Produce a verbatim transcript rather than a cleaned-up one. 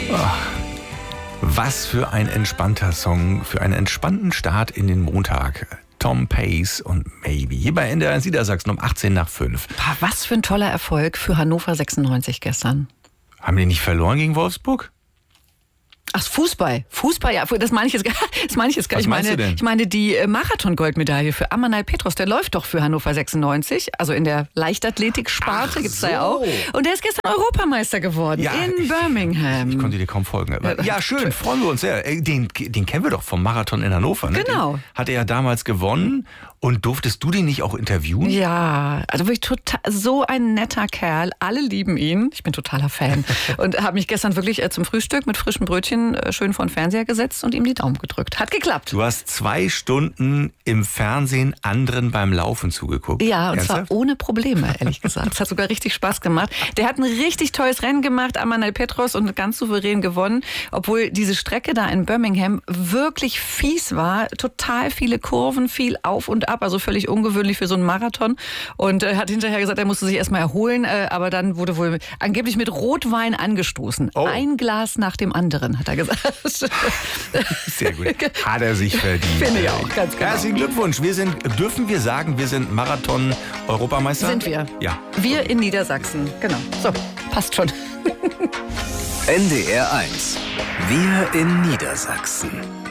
Was für ein entspannter Song, für einen entspannten Start in den Montag. Tom Pace und Maybe. Hier bei N D R eins Niedersachsen um achtzehn nach fünf. Was für ein toller Erfolg für Hannover sechsundneunzig gestern. Haben die nicht verloren gegen Wolfsburg? Ach, Fußball. Fußball, ja, das meine ich jetzt, das meine ich jetzt gar nicht. Was meinst ich meine, du denn? Ich meine die Marathon-Goldmedaille für Amanal Petros, der läuft doch für Hannover sechsundneunzig, also in der Leichtathletik-Sparte gibt es da ja auch. Und der ist gestern Europameister geworden Ja, in ich- Birmingham. Ich konnte dir kaum folgen. Aber ja, schön, freuen wir uns sehr. Ey, Den, den kennen wir doch vom Marathon in Hannover. Ne? Genau. Den hat er ja damals gewonnen. Und durftest du den nicht auch interviewen? Ja, also wirklich total, so ein netter Kerl. Alle lieben ihn. Ich bin totaler Fan. Und habe mich gestern wirklich äh, zum Frühstück mit frischem Brötchen äh, schön vor den Fernseher gesetzt und ihm die Daumen gedrückt. Hat geklappt. Du hast zwei Stunden im Fernsehen anderen beim Laufen zugeguckt. Ja, und Ernsthaft? zwar ohne Probleme, ehrlich gesagt. Es hat sogar richtig Spaß gemacht. Der hat ein richtig tolles Rennen gemacht, Amanal Petros, und ganz souverän gewonnen. Obwohl diese Strecke da in Birmingham wirklich fies war. Total viele Kurven, viel auf und ab, also völlig ungewöhnlich für so einen Marathon. Und er äh, hat hinterher gesagt, er musste sich erstmal erholen, äh, aber dann wurde wohl angeblich mit Rotwein angestoßen. Oh. Ein Glas nach dem anderen, hat er gesagt. Sehr gut. Hat er sich verdient. Finde ich auch, ganz genau. Herzlichen Glückwunsch. Wir sind, dürfen wir sagen, wir sind Marathon-Europameister? Sind wir. Ja. Wir in Niedersachsen, genau. So, passt schon. N D R eins. Wir in Niedersachsen.